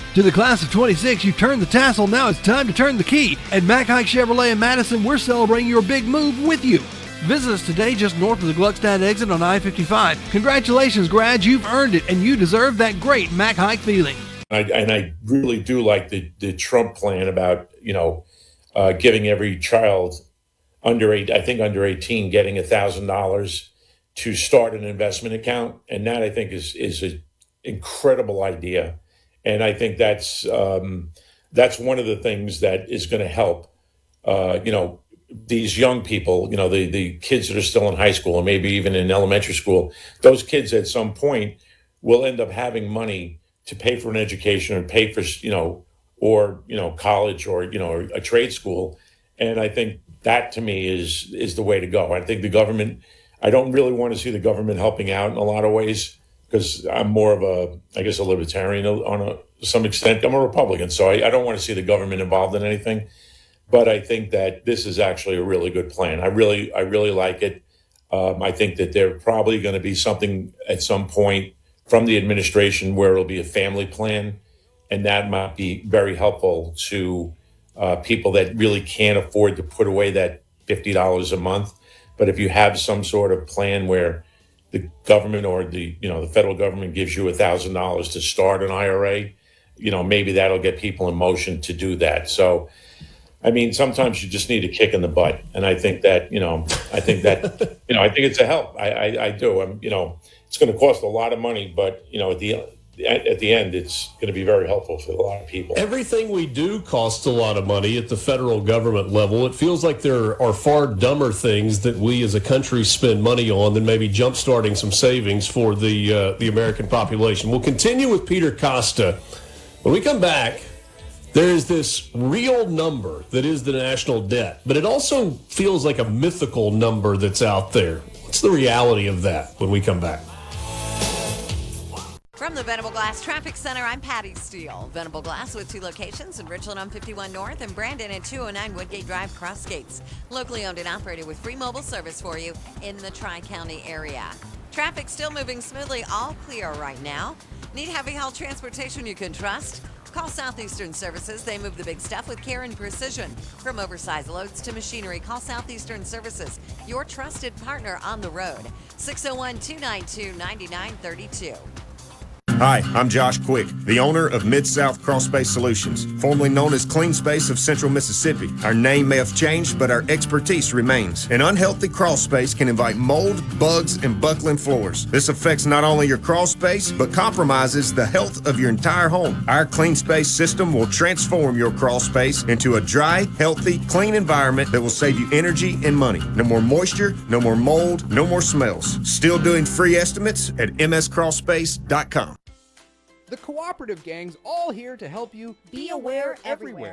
To the class of 26, you've turned the tassel, now it's time to turn the key. At Mac Hike Chevrolet in Madison, we're celebrating your big move with you. Visit us today just north of the Gluckstadt exit on I-55. Congratulations, grads, you've earned it, and you deserve that great Mac Hike feeling. I really do like the Trump plan about, giving every child under 18, getting $1,000 to start an investment account. And that, I think, is an incredible idea. And I think that's one of the things that is going to help, these young people, the kids that are still in high school or maybe even in elementary school. Those kids at some point will end up having money to pay for an education or pay for, college or, a trade school. And I think that, to me, is the way to go. I think the government, I don't really want to see the government helping out in a lot of ways, because I'm more of a libertarian to some extent. I'm a Republican, so I don't want to see the government involved in anything. But I think that this is actually a really good plan. I really like it. I think that there probably going to be something at some point from the administration where it'll be a family plan, and that might be very helpful to people that really can't afford to put away that $50 a month. But if you have some sort of plan where the government or the federal government gives you $1,000 to start an IRA, maybe that'll get people in motion to do that. So, I mean, sometimes you just need a kick in the butt, and I think that I think it's a help. I do. It's going to cost a lot of money, but at the end, it's going to be very helpful for a lot of people. Everything we do costs a lot of money at the federal government level. It feels like there are far dumber things that we as a country spend money on than maybe jump-starting some savings for the American population. We'll continue with Peter Costa. When we come back, there is this real number that is the national debt, but it also feels like a mythical number that's out there. What's the reality of that when we come back? From the Venable Glass Traffic Center, I'm Patty Steele. Venable Glass with 2 locations in Richland on 51 North and Brandon at 209 Woodgate Drive, Cross Gates. Locally owned and operated with free mobile service for you in the Tri-County area. Traffic still moving smoothly, all clear right now. Need heavy haul transportation you can trust? Call Southeastern Services. They move the big stuff with care and precision. From oversized loads to machinery, call Southeastern Services, your trusted partner on the road. 601-292-9932. Hi, I'm Josh Quick, the owner of Mid-South Crawl Space Solutions, formerly known as Clean Space of Central Mississippi. Our name may have changed, but our expertise remains. An unhealthy crawl space can invite mold, bugs, and buckling floors. This affects not only your crawl space, but compromises the health of your entire home. Our Clean Space system will transform your crawl space into a dry, healthy, clean environment that will save you energy and money. No more moisture, no more mold, no more smells. Still doing free estimates at mscrawlspace.com. The cooperative gang's all here to help you be aware everywhere.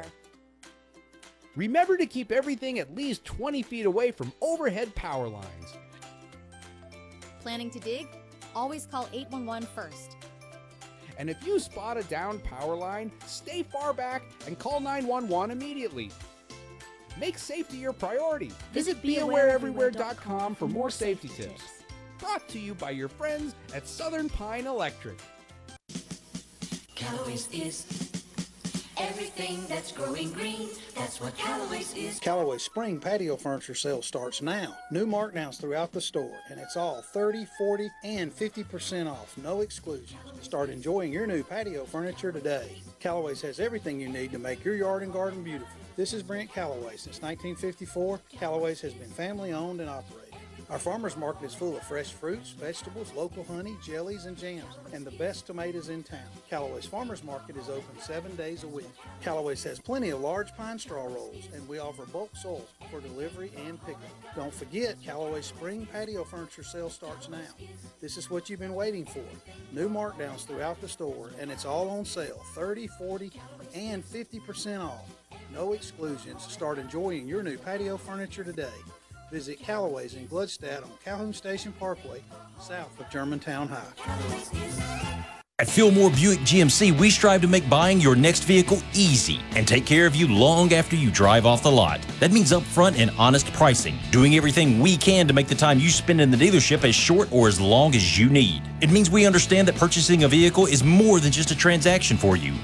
Remember to keep everything at least 20 feet away from overhead power lines. Planning to dig? Always call 811 first. And if you spot a downed power line, stay far back and call 911 immediately. Make safety your priority. Visit BeAwareEverywhere.com for more safety tips. Brought to you by your friends at Southern Pine Electric. Callaway's is everything that's growing green. That's what Callaway's is. Callaway's spring patio furniture sale starts now. New markdowns throughout the store, and it's all 30, 40, and 50% off. No exclusions. Start enjoying your new patio furniture today. Callaway's has everything you need to make your yard and garden beautiful. This is Brent Callaway. Since 1954, Callaway's has been family owned and operated. Our farmers market is full of fresh fruits, vegetables, local honey, jellies, and jams, and the best tomatoes in town. Callaway's Farmers Market is open 7 days a week. Callaway's has plenty of large pine straw rolls, and we offer bulk soils for delivery and pickup. Don't forget, Callaway's spring patio furniture sale starts now. This is what you've been waiting for. New markdowns throughout the store, and it's all on sale, 30, 40, and 50% off. No exclusions. Start enjoying your new patio furniture today. Visit Callaway's in Gluckstadt on Calhoun Station Parkway, south of Germantown High. At Fillmore Buick GMC, we strive to make buying your next vehicle easy and take care of you long after you drive off the lot. That means upfront and honest pricing, doing everything we can to make the time you spend in the dealership as short or as long as you need. It means we understand that purchasing a vehicle is more than just a transaction for you.